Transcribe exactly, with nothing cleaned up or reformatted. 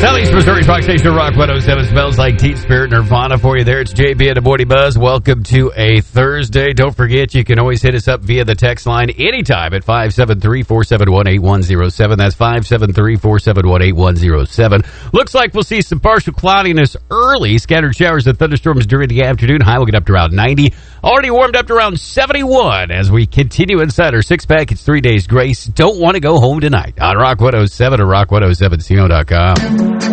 Southeast Missouri's Rock Station, Rock one oh seven. Smells like Teen Spirit Nirvana for you there. It's J B and the Morning Buzz. Welcome to a Thursday. Don't forget, you can always hit us up via the text line anytime at five seven three, four seven one, eight one zero seven. That's five seven three, four seven one, eight one zero seven. Looks like we'll see some partial cloudiness early. Scattered showers and thunderstorms during the afternoon. High will get up to around ninety. Already warmed up to around seventy-one as we continue inside our six-pack. It's three days grace. Don't want to go home tonight on Rock one oh seven or rock one oh seven c o dot com.